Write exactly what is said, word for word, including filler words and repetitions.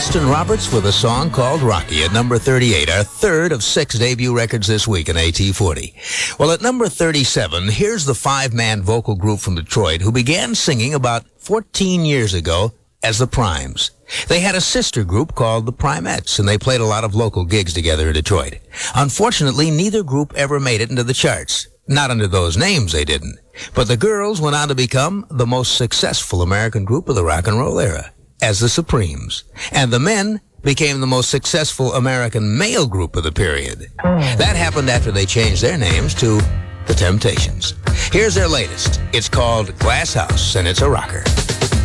Austin Roberts with a song called Rocky at number thirty-eight, our third of six debut records this week in A T forty. Well, at number thirty-seven, here's the five-man vocal group from Detroit who began singing about fourteen years ago as the Primes. They had a sister group called the Primettes, and they played a lot of local gigs together in Detroit. Unfortunately, neither group ever made it into the charts. Not under those names, they didn't. But the girls went on to become the most successful American group of the rock and roll era, as the Supremes. And the men became the most successful American male group of the period. That happened after they changed their names to The Temptations. Here's their latest. It's called Glass House, and it's a rocker.